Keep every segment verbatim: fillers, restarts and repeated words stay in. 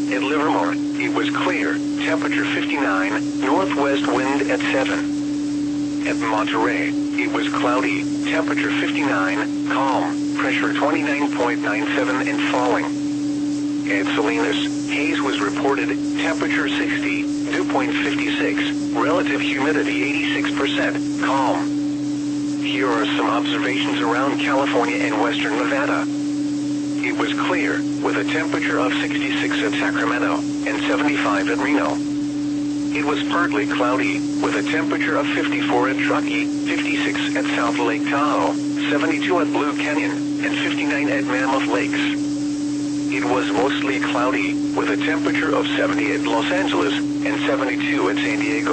At Livermore, it was clear, temperature fifty-nine, northwest wind at seven. At Monterey, it was cloudy, temperature fifty-nine, calm, pressure twenty-nine point nine seven and falling. At Salinas, haze was reported, temperature sixty, dew point fifty-six, relative humidity eighty-six percent, calm. Here are some observations around California and western Nevada. It was clear, with a temperature of sixty-six at Sacramento, and seventy-five at Reno. It was partly cloudy, with a temperature of fifty-four at Truckee, fifty-six at South Lake Tahoe, seventy-two at Blue Canyon, and fifty-nine at Mammoth Lakes. It was mostly cloudy, with a temperature of seventy at Los Angeles, and seventy-two at San Diego.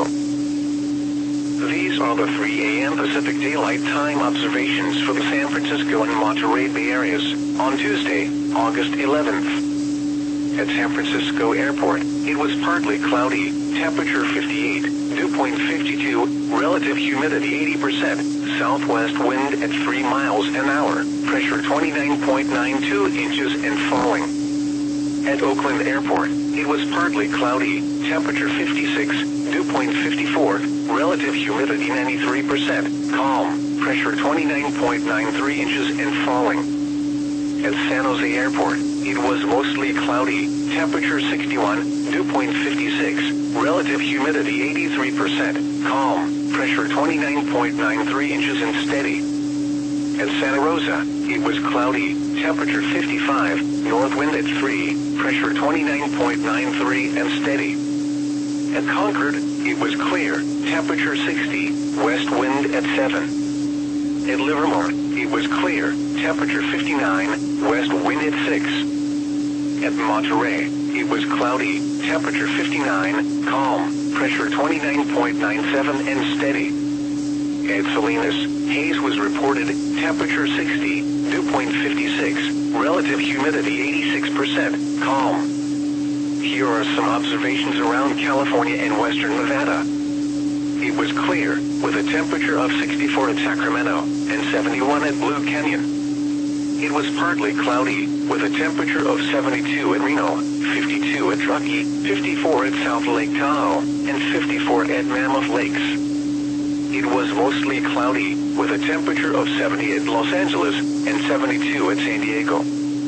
These are the three A M Pacific Daylight Time observations for the San Francisco and Monterey Bay areas, on Tuesday, August eleventh. At San Francisco Airport, it was partly cloudy, temperature fifty-eight, dew point fifty-two, relative humidity eighty percent, southwest wind at three miles an hour, pressure twenty-nine point nine two inches and falling. At Oakland Airport, it was partly cloudy, temperature fifty-six, dew point fifty-four, relative humidity ninety-three percent, calm, pressure twenty-nine point nine three inches and falling. At San Jose Airport, it was mostly cloudy, temperature sixty-one, dew point fifty-six, relative humidity eighty-three percent, calm, pressure twenty-nine point nine three inches and steady. At Santa Rosa, it was cloudy, temperature fifty-five, north wind at three, pressure twenty-nine point nine three and steady. At Concord, it was clear, temperature sixty, west wind at seven. At Livermore, it was clear, temperature fifty-nine, west wind at six. At Monterey, it was cloudy, temperature fifty-nine, calm, pressure twenty-nine point nine seven and steady. At Salinas, haze was reported, temperature sixty, dew point fifty-six, relative humidity eighty-six percent, calm. Here are some observations around California and western Nevada. It was clear, with a temperature of sixty-four at Sacramento, and seventy-one at Blue Canyon. It was partly cloudy, with a temperature of seventy-two at Reno, fifty-two at Truckee, fifty-four at South Lake Tahoe, and fifty-four at Mammoth Lakes. It was mostly cloudy, with a temperature of seventy at Los Angeles, and seventy-two at San Diego.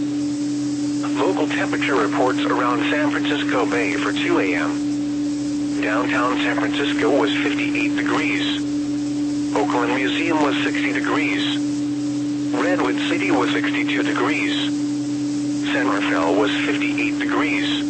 Local temperature reports around San Francisco Bay for two A M Downtown San Francisco was fifty-eight degrees. Oakland Museum was sixty degrees. Redwood City was sixty-two degrees. San Rafael was fifty-eight degrees.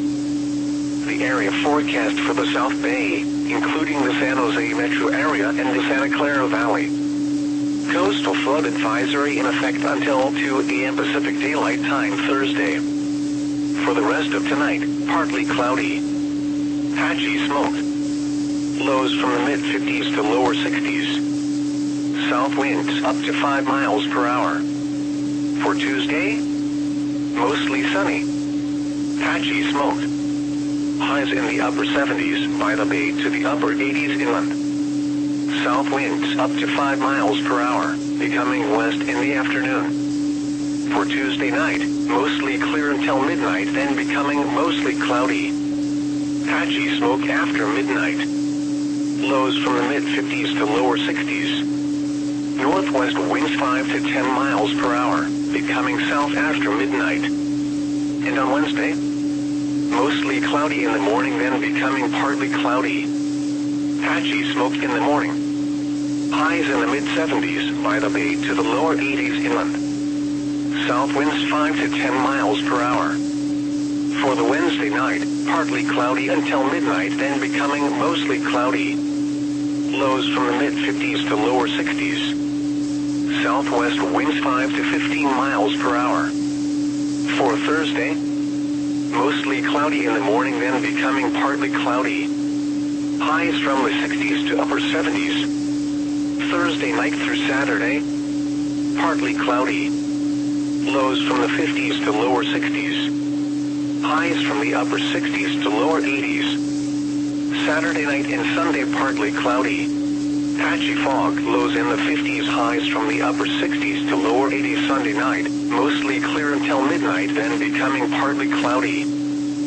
The area forecast for the South Bay, including the San Jose metro area and the Santa Clara Valley. Coastal flood advisory in effect until two A M Pacific Daylight Time Thursday. For the rest of tonight, partly cloudy. Patchy smoke. Lows from the mid-fifties to lower sixties. South winds up to five miles per hour. For Tuesday, mostly sunny. Patchy smoke. Highs in the upper seventies by the bay to the upper eighties inland. South winds up to five miles per hour, becoming west in the afternoon. For Tuesday night, mostly clear until midnight, then becoming mostly cloudy. Patchy smoke after midnight. Lows from the mid-fifties to lower sixties. Northwest winds five to ten miles per hour, becoming south after midnight. And on Wednesday, mostly cloudy in the morning, then becoming partly cloudy. Patchy smoke in the morning. Highs in the mid-seventies by the bay to the lower eighties inland. South winds five to ten miles per hour. For the Wednesday night, partly cloudy until midnight, then becoming mostly cloudy. Lows from the mid-fifties to lower sixties. Southwest winds five to fifteen miles per hour. For Thursday, mostly cloudy in the morning, then becoming partly cloudy. Highs from the sixties to upper seventies. Thursday night through Saturday, partly cloudy. Lows from the fifties to lower sixties. Highs from the upper sixties to lower eighties. Saturday night and Sunday partly cloudy. Patchy fog, lows in the fifties, highs from the upper sixties to lower eighties Sunday night, mostly clear until midnight, then becoming partly cloudy.